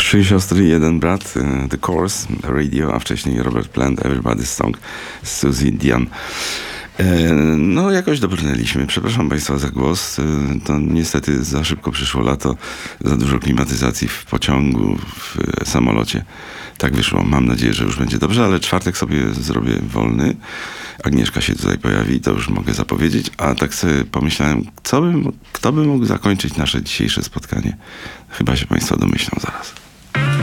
Trzy siostry, jeden brat, The Course, Radio, a wcześniej Robert Plant, Everybody's Song, Suzy Dian. No, jakoś dobrnęliśmy. Przepraszam Państwa za głos. To niestety za szybko przyszło lato, za dużo klimatyzacji w pociągu, w samolocie. Tak wyszło. Mam nadzieję, że już będzie dobrze, ale czwartek sobie zrobię wolny. Agnieszka się tutaj pojawi, to już mogę zapowiedzieć. A tak sobie pomyślałem, kto by mógł zakończyć nasze dzisiejsze spotkanie. Chyba się Państwo domyślą zaraz.